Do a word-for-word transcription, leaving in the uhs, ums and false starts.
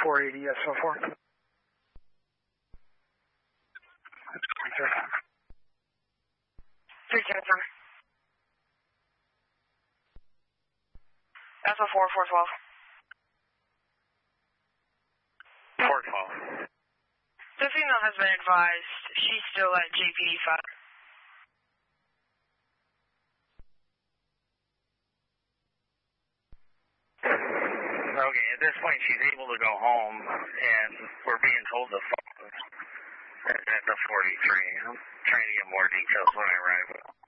four eighty S O four. three ten, sir. S O four, four twelve. four twelve. The female has been advised. She's still at J P D five. Okay, at this point she's able to go home, and we're being told to follow at the forty-three. I'm trying to get more details when I arrive.